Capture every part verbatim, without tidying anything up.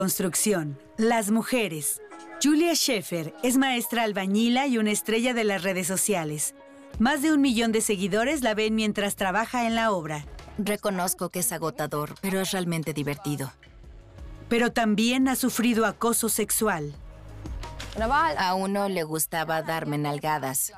Construcción. Las mujeres. Julia Scheffer es maestra albañila y una estrella de las redes sociales. Más de un millón de seguidores la ven mientras trabaja en la obra. Reconozco que es agotador, pero es realmente divertido. Pero también ha sufrido acoso sexual. A uno le gustaba darme nalgadas.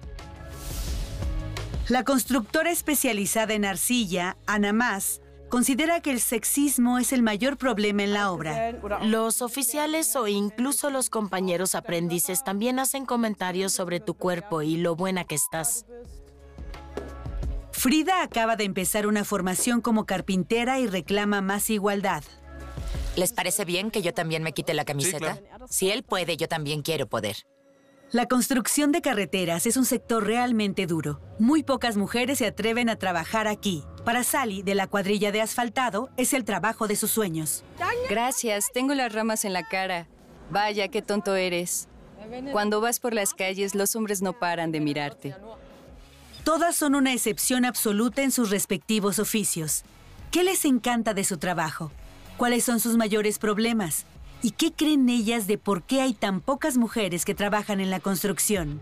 La constructora especializada en arcilla, Ana Mas, considera que el sexismo es el mayor problema en la obra. Los oficiales o incluso los compañeros aprendices también hacen comentarios sobre tu cuerpo y lo buena que estás. Frida acaba de empezar una formación como carpintera y reclama más igualdad. ¿Les parece bien que yo también me quite la camiseta? Sí, claro. Si él puede, yo también quiero poder. La construcción de carreteras es un sector realmente duro. Muy pocas mujeres se atreven a trabajar aquí. Para Sally, de la cuadrilla de asfaltado, es el trabajo de sus sueños. Gracias, tengo las ramas en la cara. Vaya, qué tonto eres. Cuando vas por las calles, los hombres no paran de mirarte. Todas son una excepción absoluta en sus respectivos oficios. ¿Qué les encanta de su trabajo? ¿Cuáles son sus mayores problemas? ¿Y qué creen ellas de por qué hay tan pocas mujeres que trabajan en la construcción?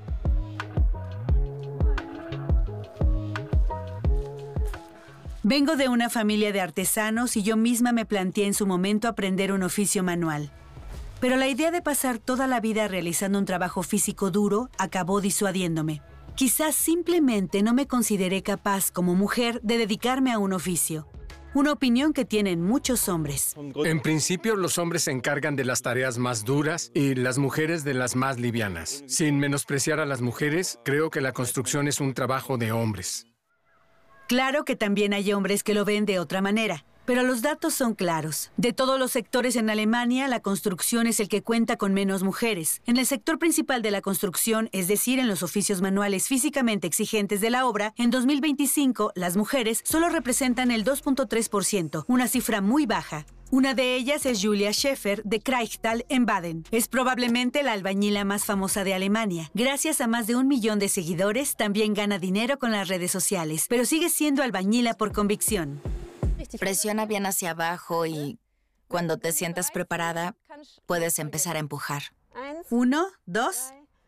Vengo de una familia de artesanos y yo misma me planteé en su momento aprender un oficio manual. Pero la idea de pasar toda la vida realizando un trabajo físico duro acabó disuadiéndome. Quizás simplemente no me consideré capaz como mujer de dedicarme a un oficio. Una opinión que tienen muchos hombres. En principio, los hombres se encargan de las tareas más duras y las mujeres de las más livianas. Sin menospreciar a las mujeres, creo que la construcción es un trabajo de hombres. Claro que también hay hombres que lo ven de otra manera, pero los datos son claros. De todos los sectores en Alemania, la construcción es el que cuenta con menos mujeres. En el sector principal de la construcción, es decir, en los oficios manuales físicamente exigentes de la obra, en dos mil veinticinco, las mujeres solo representan el dos punto tres por ciento, una cifra muy baja. Una de ellas es Julia Scheffer, de Kraichtal, en Baden. Es probablemente la albañila más famosa de Alemania. Gracias a más de un millón de seguidores, también gana dinero con las redes sociales, pero sigue siendo albañila por convicción. Presiona bien hacia abajo y cuando te sientas preparada, puedes empezar a empujar. Uno, dos.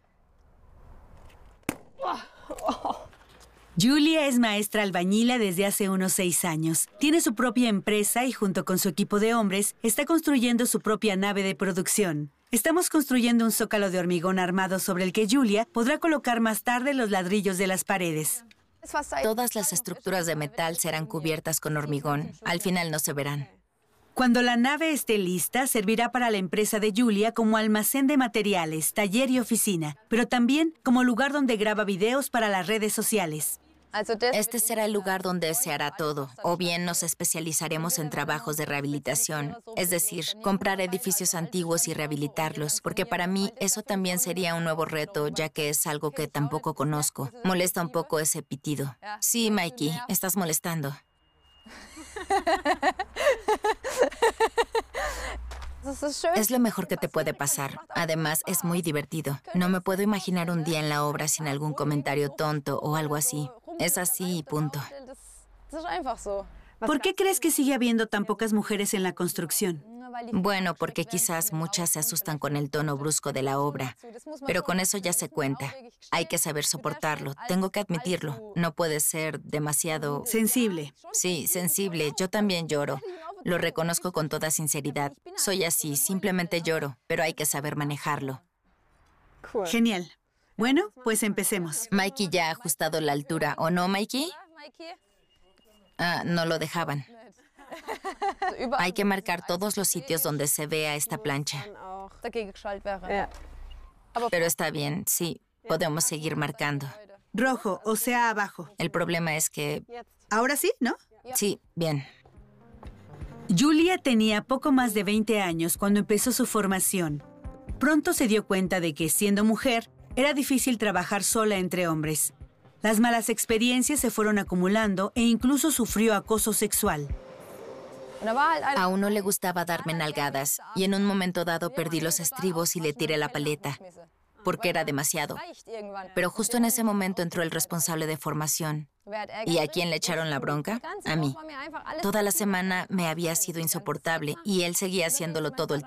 Julia es maestra albañila desde hace unos seis años. Tiene su propia empresa y junto con su equipo de hombres está construyendo su propia nave de producción. Estamos construyendo un zócalo de hormigón armado sobre el que Julia podrá colocar más tarde los ladrillos de las paredes. Todas las estructuras de metal serán cubiertas con hormigón. Al final no se verán. Cuando la nave esté lista, servirá para la empresa de Julia como almacén de materiales, taller y oficina, pero también como lugar donde graba videos para las redes sociales. Este será el lugar donde se hará todo, o bien nos especializaremos en trabajos de rehabilitación, es decir, comprar edificios antiguos y rehabilitarlos, porque para mí eso también sería un nuevo reto, ya que es algo que tampoco conozco. Molesta un poco ese pitido. Sí, Mikey, estás molestando. Es lo mejor que te puede pasar. Además, es muy divertido. No me puedo imaginar un día en la obra sin algún comentario tonto o algo así. Es así y punto. ¿Por qué crees que sigue habiendo tan pocas mujeres en la construcción? Bueno, porque quizás muchas se asustan con el tono brusco de la obra. Pero con eso ya se cuenta. Hay que saber soportarlo. Tengo que admitirlo. No puede ser demasiado... Sensible. Sí, sensible. Yo también lloro. Lo reconozco con toda sinceridad. Soy así, simplemente lloro, pero hay que saber manejarlo. Genial. Bueno, pues empecemos. Mikey ya ha ajustado la altura, ¿o no, Mikey? Ah, no lo dejaban. Hay que marcar todos los sitios donde se vea esta plancha. Pero está bien, sí, podemos seguir marcando. Rojo, o sea, abajo. El problema es que... Ahora sí, ¿no? Sí, bien. Julia tenía poco más de veinte años cuando empezó su formación. Pronto se dio cuenta de que, siendo mujer, era difícil trabajar sola entre hombres. Las malas experiencias se fueron acumulando e incluso sufrió acoso sexual. A uno le gustaba darme nalgadas y en un momento dado perdí los estribos y le tiré la paleta. porque era demasiado. Pero justo en ese momento entró el responsable de formación. ¿Y a quién le echaron la bronca? A mí. Toda la semana me había sido insoportable y él seguía haciéndolo todo el